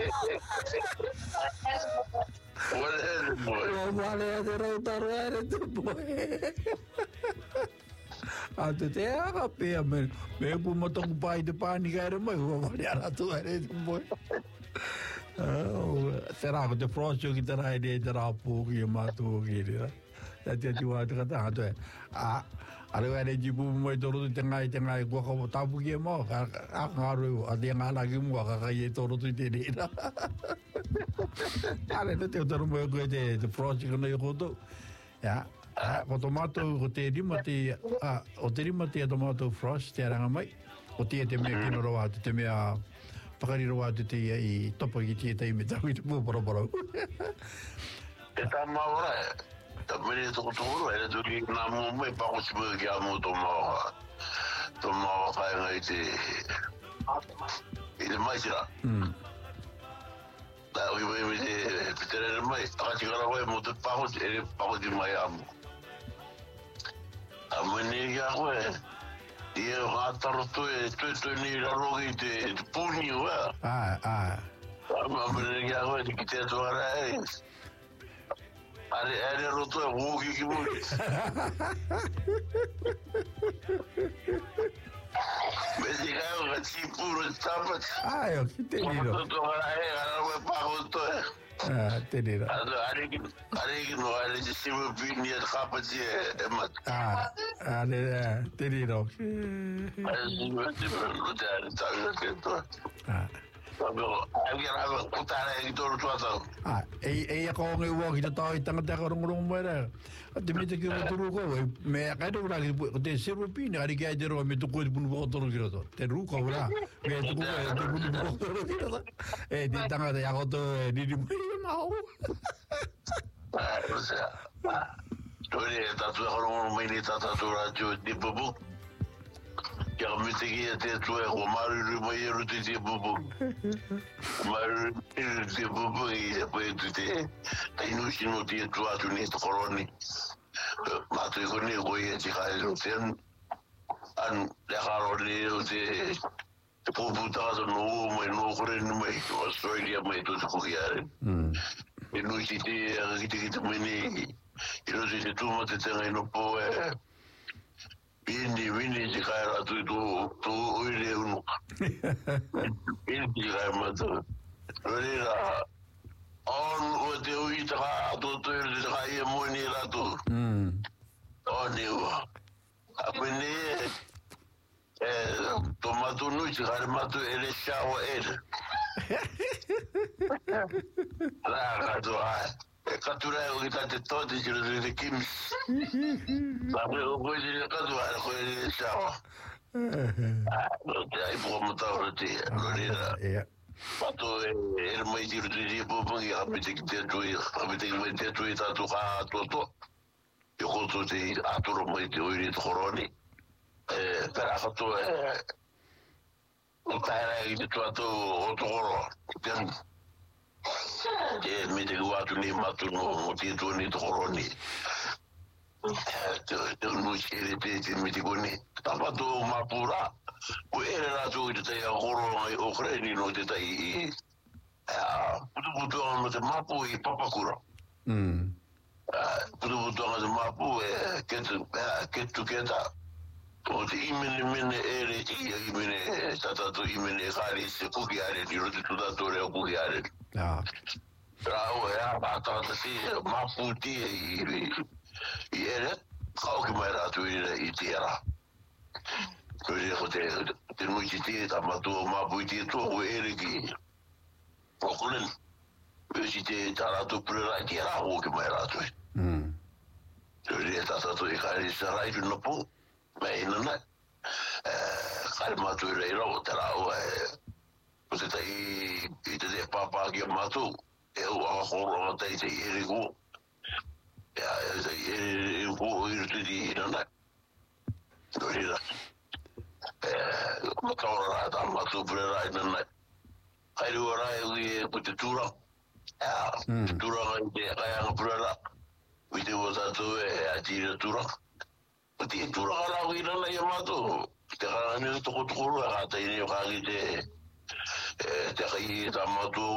What is it, boy? Vale, de rautar tu boy. Ate te aga pea me pu motong pai de pani ga mai vale ara tu are tu boy. Será que o próximo que terá ideia terá pouco e matou aquele. Até tu vai ter tanto é. Agora é de bumo mais todo tengai gua kau tabu que mau ngaru ada yang lagi mau kakak todo tu ini. Ale no te toro mo ko de próximo no yo to. Ya. O tomato o te rimati o te rimati tomato frost te ranga mai. O te me ki no roa te me a pakari roa te i topo ki te me tau i te puporo. E tā maura e. Tā mene toko toro e tu ki nā mo mai pa ko sipu ki a mo to maua. To maua kai ngai te i te mai sira. Tā o ki mai me te pitere mai. Taka tikara koe mo te pako ti mai amu. A mene ki a koe. Ia ngātaro tue ni rarogi te puni ua. Ma mene ki a koe te ki te atuara e. Are roto e woki ki muni. Mese kai o ka tipuro tapat. Ai, o ki te niro. Toto kara e, kara koe pako to e. Te niro. Are ki no, are te simu pini e kapati e mat. Te niro. Are simu no te are tawi ke to. Pero alguien ha kutara e toro tuatau. E ko nge wo ki ta i tanga ko rong mera. Te me te ki toro ko me ka do ra ki te simu pini ari ki ai ro me to ko bun bo toro ki ro. Te ru ko ra. Me to ko te bun bo toro ki ro. E te tanga de ya to ni ni mau. O sea, tore ta tu ro me ni ta tu ra ju di bubu. Ya me te ki te tu e ko maru mai ru te bubu. Maru te bubu e poi tu te. Ai no sino te tu atu ni to koroni. Ma tu ko ni ko e ti kai ro ten. An le haro le te te bubu ta no mai no kore ni mai Australia mai tu ko kiare. E no si te ki meni. E no si tu mo te tenga no po e. Vini te kai ratu i tu uire unu. Vini te kai matu. Rira, on o te ui te kai atu tu i te kai e muni ratu. On i ua. A mene, to matu nui te kai matu e le shawa ere. Rā katu ai. E katura e o ki tate tote ki ro te kimis. Pame o koe te katua e koe te shawa. No te ai puka mataura te. Rorera. Pato e mai ti ro te pupangi hape te ki te atui. Hape te ki mai te atui tatu ka atoto. E koto te aturo mai te oiri te koroni. Pera kato e. O taera e ki te tuato o tokoro. Tenu. Me te guatu ni matu no te tu ni toroni te no chere te me te koni tapato mapura o era tu te agoro ai o creni no te tai putu no te mapu I papakura putu no te mapu ke tu keta o te imene ere I imene tata tu imene khari se kuki are ni ro te tu da tore o kuki are Rau e a bata te si maputi I ere kau ki mai ratu I te era Kore ko te nui ti te ta matu o mapu I te tua o ere ki o kulen si te ta ratu purera I te era o ki mai ratu Kore e tata tu I kare sa raitu no pu me inana kare matu I reira o te rau o te tai I te papa ki matu e o a horo te ere ko ya te ere ko I te di na Dorira ma kaura ta ma tu prera na ai ro rai ko te tura tura te ai ang prera we te was atu a tira tura te tura ra wi na ya ma tu te ra ni to ko ru a ta ni ka te kai ta ma tu